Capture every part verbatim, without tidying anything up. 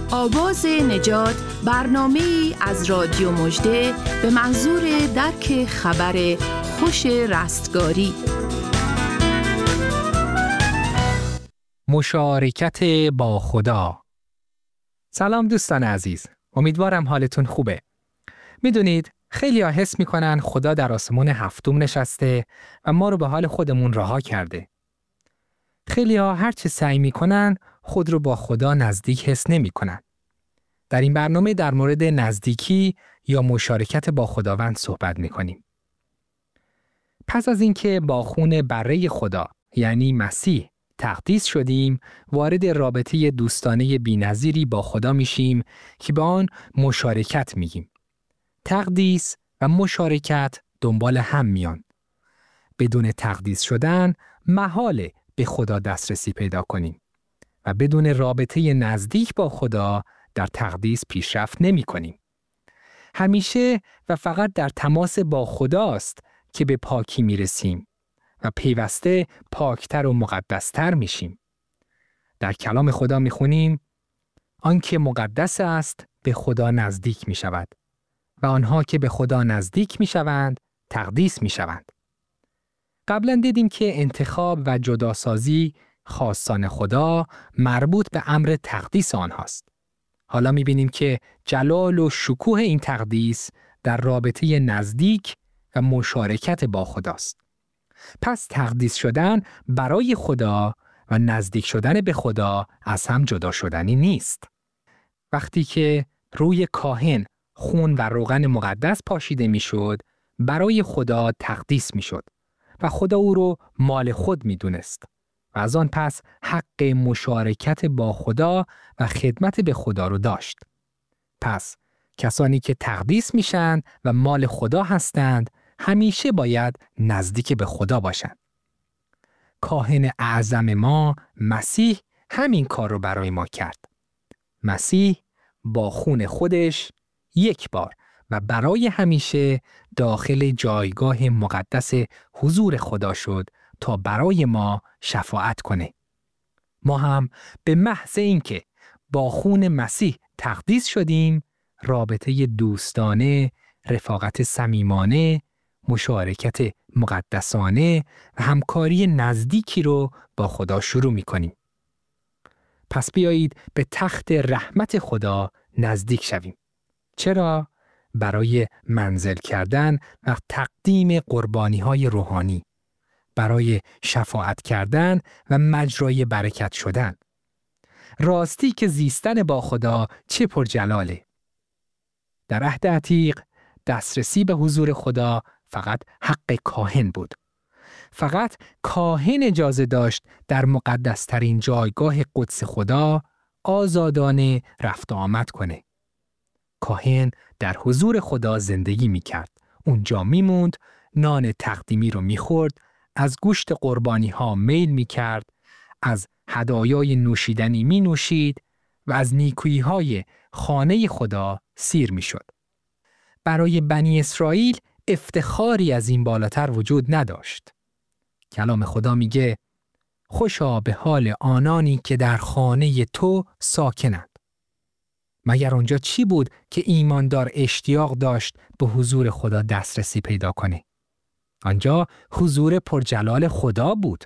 آواز نجات، برنامه‌ای از رادیو مژده به منظور درک خبر خوش رستگاری. مشارکت با خدا. سلام دوستان عزیز، امیدوارم حالتون خوبه. میدونید خیلی ها حس میکنن خدا در آسمان هفتم نشسته و ما رو به حال خودمون رها کرده. خیلی ها هر چه سعی میکنن خود رو با خدا نزدیک حس نمیکنن. در این برنامه در مورد نزدیکی یا مشارکت با خداوند صحبت میکنیم. پس از اینکه با خون بره خدا یعنی مسیح تقدیس شدیم، وارد رابطه دوستانه بی‌نظیری با خدا میشیم که به آن مشارکت میگیم. تقدیس و مشارکت دنبال هم میان. بدون تقدیس شدن محاله به خدا دسترسی پیدا کنیم و بدون رابطه نزدیک با خدا در تقدیس پیشرفت نمی کنیم. همیشه و فقط در تماس با خداست که به پاکی می رسیم و پیوسته پاکتر و مقدستر می شیم. در کلام خدا می خونیم آنکه مقدس است به خدا نزدیک می شود و آنها که به خدا نزدیک می شوند تقدیس می شوند. قبلا دیدیم که انتخاب و جداسازی خاصان خدا مربوط به امر تقدیس آنهاست. حالا می بینیم که جلال و شکوه این تقدیس در رابطه نزدیک و مشارکت با خداست. پس تقدیس شدن برای خدا و نزدیک شدن به خدا از هم جدا شدنی نیست. وقتی که روی کاهن خون و روغن مقدس پاشیده می شد، برای خدا تقدیس می شد و خدا او رو مال خود می دونست. و از آن پس حق مشارکت با خدا و خدمت به خدا رو داشت. پس کسانی که تقدیس میشن و مال خدا هستند همیشه باید نزدیک به خدا باشند. کاهن اعظم ما مسیح همین کار رو برای ما کرد. مسیح با خون خودش یک بار و برای همیشه داخل جایگاه مقدس حضور خدا شد تا برای ما شفاعت کنه. ما هم به محض اینکه با خون مسیح تقدیس شدیم، رابطه دوستانه، رفاقت صمیمانه، مشارکت مقدسانه و همکاری نزدیکی رو با خدا شروع می‌کنیم. پس بیایید به تخت رحمت خدا نزدیک شویم. چرا؟ برای منزل کردن و تقدیم قربانی‌های روحانی، برای شفاعت کردن و مجرای برکت شدن. راستی که زیستن با خدا چه پرجلاله. در عهد عتیق دسترسی به حضور خدا فقط حق کاهن بود. فقط کاهن اجازه داشت در مقدسترین جایگاه قدس خدا آزادانه رفت آمد کنه. کاهن در حضور خدا زندگی می کرد. اونجا می موند، نان تقدیمی رو می خورد، از گوشت قربانی ها میل می کرد، از هدایای نوشیدنی می نوشید و از نیکویی های خانه خدا سیر می شد. برای بنی اسرائیل افتخاری از این بالاتر وجود نداشت. کلام خدا میگه خوشا به حال آنانی که در خانه تو ساکنند. مگر اونجا چی بود که ایماندار اشتیاق داشت به حضور خدا دسترسی پیدا کنه؟ آنجا حضور پرجلال خدا بود.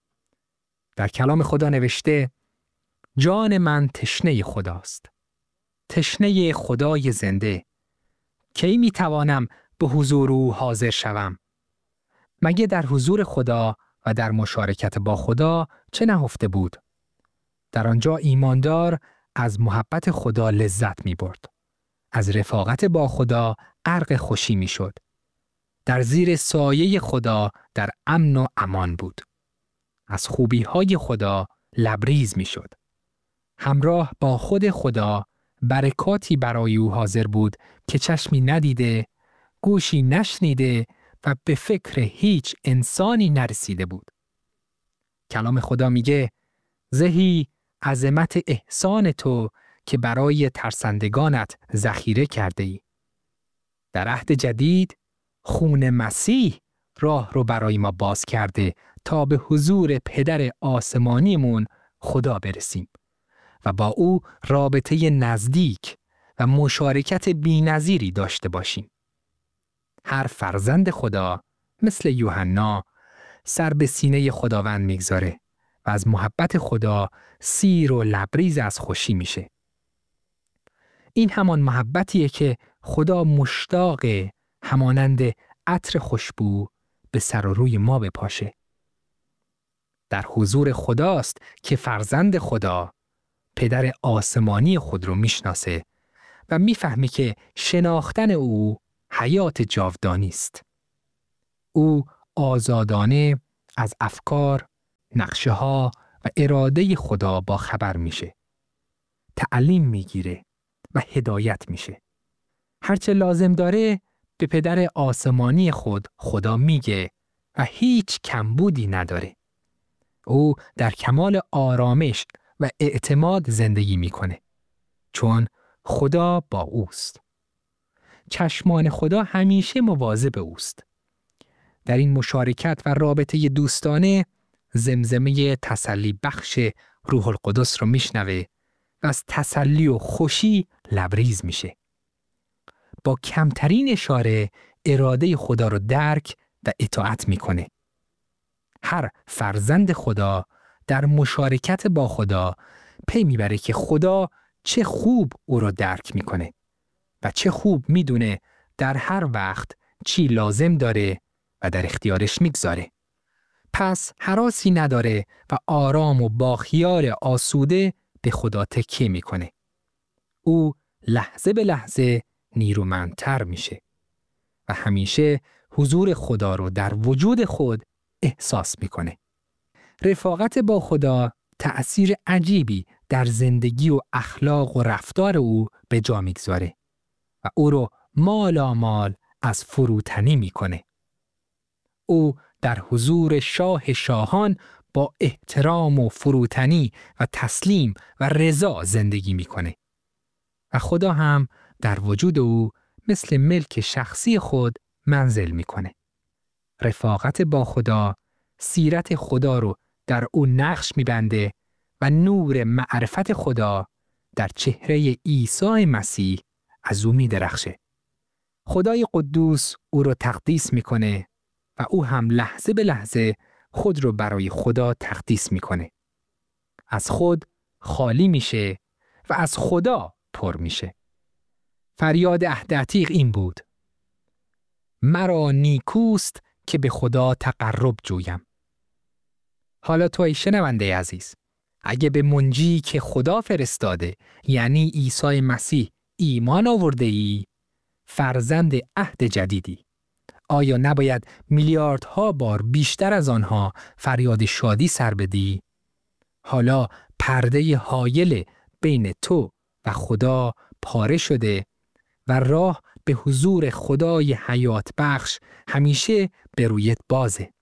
در کلام خدا نوشته جان من تشنه خداست. تشنه خدای زنده. کی می توانم به حضور او حاضر شوم؟ مگه در حضور خدا و در مشارکت با خدا چه نهفته بود؟ در آنجا ایماندار از محبت خدا لذت می برد. از رفاقت با خدا غرق خوشی می شد. در زیر سایه خدا در امن و امان بود. از خوبی های خدا لبریز می شد. همراه با خود خدا برکاتی برای او حاضر بود که چشمی ندیده، گوشی نشنیده و به فکر هیچ انسانی نرسیده بود. کلام خدا میگه زهی عظمت احسان تو که برای ترسندگانت ذخیره کرده ای. در عهد جدید خون مسیح راه رو برای ما باز کرده تا به حضور پدر آسمانیمون خدا برسیم و با او رابطه نزدیک و مشارکت بی‌نظیری داشته باشیم. هر فرزند خدا مثل یوحنا سر به سینه خداوند میگذاره و از محبت خدا سیر و لبریز از خوشی میشه. این همان محبتیه که خدا مشتاق همانند عطر خوشبو به سر و روی ما بپاشه. در حضور خداست که فرزند خدا پدر آسمانی خود رو میشناسه و میفهمه که شناختن او حیات جاودانی است. او آزادانه از افکار، نقشه ها و اراده خدا با خبر میشه. تعلیم میگیره و هدایت میشه. هرچه لازم داره به پدر آسمانی خود خدا میگه و هیچ کمبودی نداره. او در کمال آرامش و اعتماد زندگی میکنه چون خدا با اوست. چشمان خدا همیشه مواظب اوست. در این مشارکت و رابطه دوستانه زمزمه تسلی بخش روح القدس رو میشنوه و از تسلی و خوشی لبریز میشه. با کمترین اشاره اراده خدا رو درک و اطاعت میکنه. هر فرزند خدا در مشارکت با خدا پی میبره که خدا چه خوب او رو درک میکنه و چه خوب میدونه در هر وقت چی لازم داره و در اختیارش میگذاره. پس هراسی نداره و آرام و با خیال آسوده به خدا تکیه میکنه. او لحظه به لحظه نیرومندتر میشه و همیشه حضور خدا رو در وجود خود احساس میکنه. رفاقت با خدا تأثیر عجیبی در زندگی و اخلاق و رفتار او به جا میگذاره و او رو مالامال از فروتنی میکنه. او در حضور شاه شاهان با احترام و فروتنی و تسلیم و رضا زندگی میکنه و خدا هم در وجود او مثل ملک شخصی خود منزل میکنه. رفاقت با خدا سیرت خدا رو در او نقش میبنده و نور معرفت خدا در چهره عیسی مسیح از او میدرخشه. خدای قدوس او رو تقدیس میکنه و او هم لحظه به لحظه خود رو برای خدا تقدیس میکنه. از خود خالی میشه و از خدا پر میشه. فریاد عهد عتیق این بود: مرا نیکوست که به خدا تقرب جویم. حالا تو ای شنونده عزیز، اگه به منجی که خدا فرستاده یعنی عیسی مسیح ایمان آورده ای، فرزند عهد جدیدی، آیا نباید میلیاردها بار بیشتر از آنها فریاد شادی سر بدی؟ حالا پرده حایل بین تو و خدا پاره شده و راه به حضور خدای حیات بخش همیشه به رویت بازه.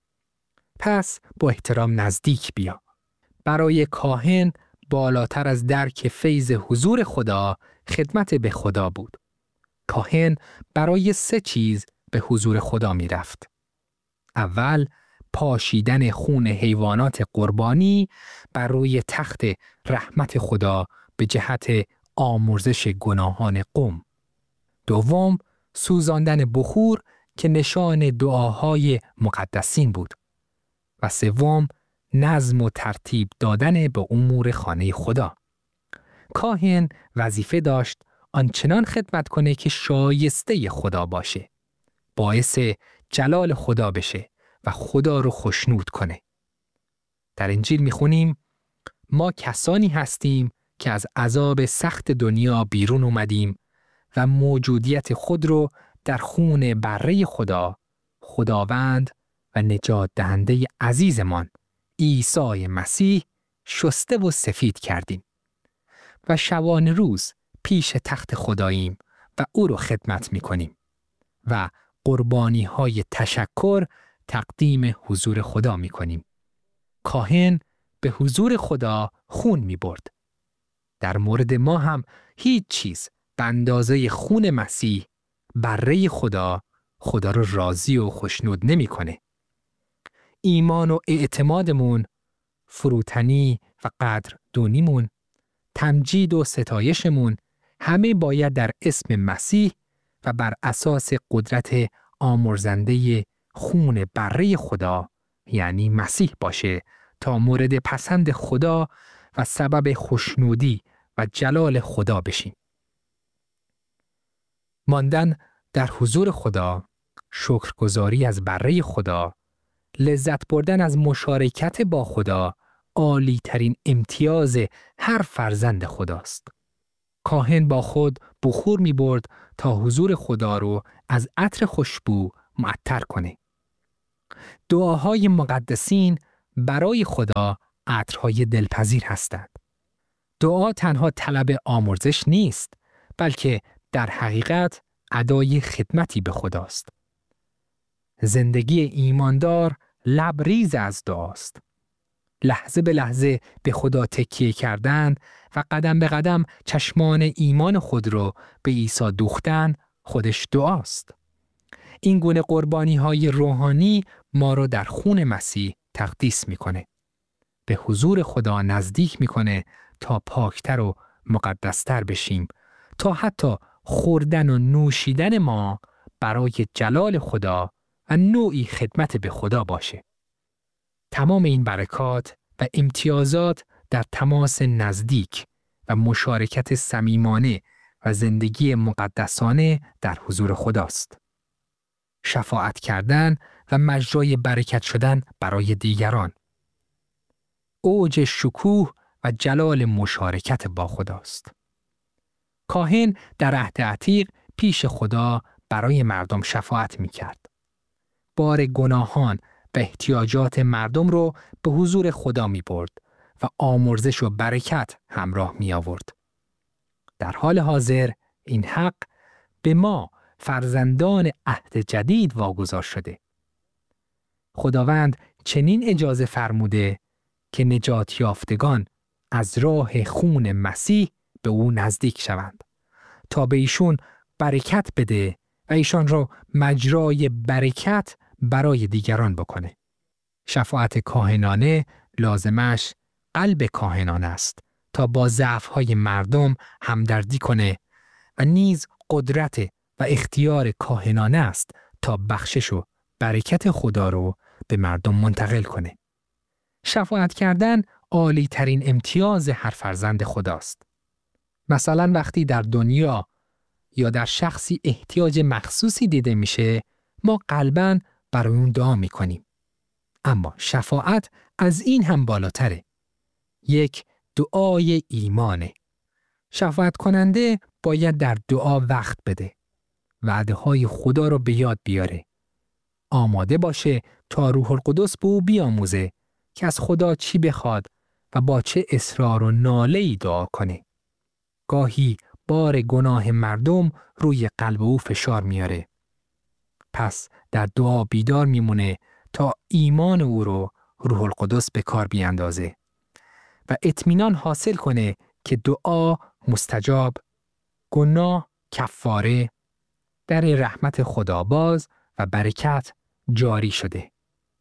پس با احترام نزدیک بیا. برای کاهن بالاتر از درک فیض حضور خدا خدمت به خدا بود. کاهن برای سه چیز به حضور خدا می رفت. اول، پاشیدن خون حیوانات قربانی بر روی تخت رحمت خدا به جهت آمرزش گناهان قوم. دوم، سوزاندن بخور که نشان دعاهای مقدسین بود. و سوم، نظم و ترتیب دادن به امور خانه خدا. کاهن وظیفه داشت آنچنان خدمت کنه که شایسته خدا باشه، باعث جلال خدا بشه و خدا رو خوشنود کنه. در انجیل میخونیم ما کسانی هستیم که از عذاب سخت دنیا بیرون اومدیم و موجودیت خود رو در خون بره خدا، خداوند و نجات دهنده عزیزمان عیسی مسیح شسته و سفید کردیم و شبانه روز پیش تخت خداییم و او رو خدمت میکنیم و قربانی های تشکر تقدیم حضور خدا میکنیم. کاهن به حضور خدا خون میبرد. در مورد ما هم هیچ چیز به اندازه خون مسیح بره خدا خدا رو راضی و خوشنود نمیکنه. ایمان و اعتمادمون، فروتنی و قدردانیمون، تمجید و ستایشمون همه باید در اسم مسیح و بر اساس قدرت آمرزنده خون بره خدا یعنی مسیح باشه تا مورد پسند خدا و سبب خوشنودی و جلال خدا بشیم. ماندن در حضور خدا، شکرگزاری از بره خدا، لذت بردن از مشارکت با خدا عالی ترین امتیاز هر فرزند خداست. کاهن با خود بخور می برد تا حضور خدا رو از عطر خوشبو معطر کنه. دعاهای مقدسین برای خدا عطرهای دلپذیر هستند. دعا تنها طلب آمرزش نیست، بلکه در حقیقت ادای خدمتی به خداست. زندگی ایماندار لبریز از دعاست. لحظه به لحظه به خدا تکیه کردن و قدم به قدم چشمان ایمان خود رو به عیسی دوختن خودش دعاست. این گونه قربانی های روحانی ما رو در خون مسیح تقدیس میکنه. به حضور خدا نزدیک میکنه تا پاکتر و مقدستر بشیم، تا حتی خوردن و نوشیدن ما برای جلال خدا و نوعی خدمت به خدا باشه. تمام این برکات و امتیازات در تماس نزدیک و مشارکت صمیمانه و زندگی مقدسانه در حضور خداست. شفاعت کردن و مجرای برکت شدن برای دیگران. اوج شکوه و جلال مشارکت با خداست. کاهن در عهد عتیق پیش خدا برای مردم شفاعت می کرد. بار گناهان و احتیاجات مردم رو به حضور خدا می برد و آمرزش و برکت همراه می آورد. در حال حاضر این حق به ما فرزندان عهد جدید واگذار شده. خداوند چنین اجازه فرموده که نجات یافتگان از راه خون مسیح به او نزدیک شوند تا به ایشون برکت بده و ایشان را مجرای برکت برای دیگران بکنه. شفاعت کاهنانه لازمش قلب کاهنانه است تا با ضعف‌های مردم همدردی کنه و نیز قدرت و اختیار کاهنانه است تا بخشش و برکت خدا رو به مردم منتقل کنه. شفاعت کردن عالی ترین امتیاز هر فرزند خداست. مثلا وقتی در دنیا یا در شخصی احتیاج مخصوصی دیده میشه، ما قلباً برای اون دعا میکنیم. اما شفاعت از این هم بالاتره. یک دعای ایمانه. شفاعت کننده باید در دعا وقت بده. وعده های خدا رو به یاد بیاره. آماده باشه تا روح القدس به او بیاموزه که از خدا چی بخواد و با چه اصرار و ناله‌ای دعا کنه. گاهی بار گناه مردم روی قلب او فشار میاره. پس در دعا بیدار میمونه تا ایمان او رو روح القدس به کار بیاندازه و اطمینان حاصل کنه که دعا مستجاب، گناه کفاره، در رحمت خدا باز و برکت جاری شده.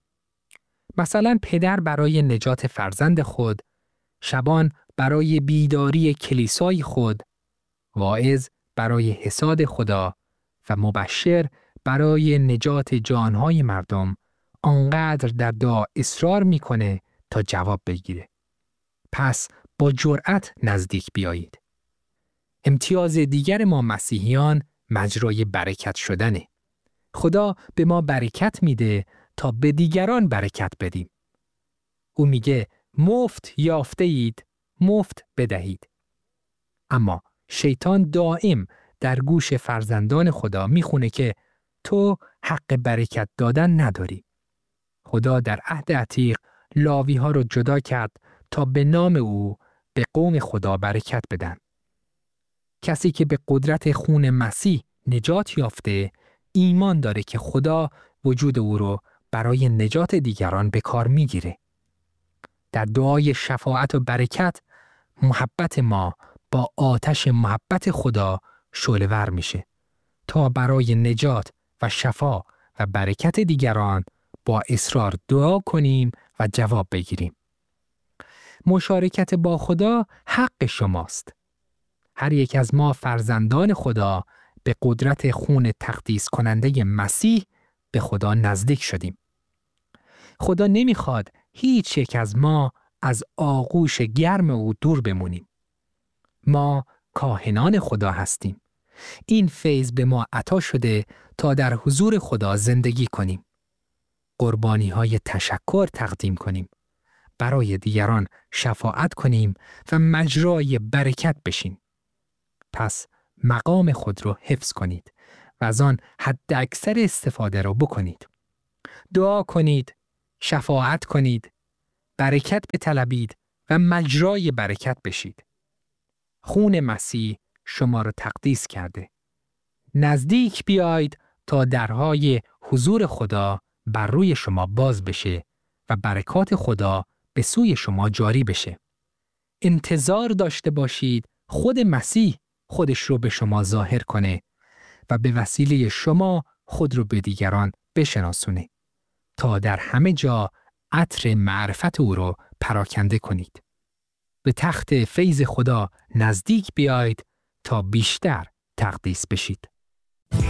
مثلا پدر برای نجات فرزند خود، شبان برای بیداری کلیسای خود، واعظ برای حساد خدا و مبشر برای نجات جانهای مردم آنقدر در دعا اصرار میکنه تا جواب بگیره. پس با جرأت نزدیک بیایید. امتیاز دیگر ما مسیحیان مجرای برکت شدنه. خدا به ما برکت میده تا به دیگران برکت بدیم. او میگه مفت یافته اید، مفت بدهید. اما شیطان دائم در گوش فرزندان خدا میخونه که تو حق برکت دادن نداری. خدا در عهد عتیق لاوی ها رو جدا کرد تا به نام او به قوم خدا برکت بدن. کسی که به قدرت خون مسیح نجات یافته ایمان داره که خدا وجود او رو برای نجات دیگران به کار میگیره. در دعای شفاعت و برکت محبت ما با آتش محبت خدا شعله‌ور میشه تا برای نجات و شفا و برکت دیگران با اصرار دعا کنیم و جواب بگیریم. مشارکت با خدا حق شماست. هر یک از ما فرزندان خدا به قدرت خون تقدیس کننده مسیح به خدا نزدیک شدیم. خدا نمیخواد هیچ یک از ما از آغوش گرم او دور بمونیم. ما کاهنان خدا هستیم. این فیض به ما عطا شده تا در حضور خدا زندگی کنیم. قربانی های تشکر تقدیم کنیم. برای دیگران شفاعت کنیم و مجرای برکت بشیم. پس مقام خود رو حفظ کنید و از آن حد اکثر استفاده رو بکنید. دعا کنید، شفاعت کنید، برکت بطلبید و مجرای برکت بشید. خون مسیح شما را تقدیس کرده. نزدیک بیایید تا درهای حضور خدا بر روی شما باز بشه و برکات خدا به سوی شما جاری بشه. انتظار داشته باشید خود مسیح خودش رو به شما ظاهر کنه و به وسیله شما خود رو به دیگران بشناسونه تا در همه جا عطر معرفت او رو پراکنده کنید. به تخت فیض خدا نزدیک بیایید تا بیشتر تقدیس بشید.